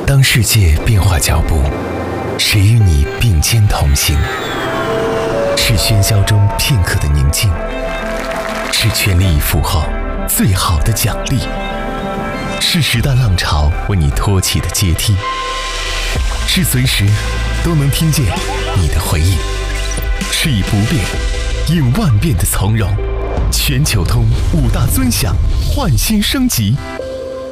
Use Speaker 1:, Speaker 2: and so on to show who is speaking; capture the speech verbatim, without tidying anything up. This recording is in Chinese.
Speaker 1: 当世界变化脚步，谁与你并肩同行？是喧嚣中片刻的宁静，是全力以赴后最好的奖励，是时代浪潮为你托起的阶梯，是随时都能听见你的回应，是以不变应万变的从容。全球通五大尊享，焕新升级，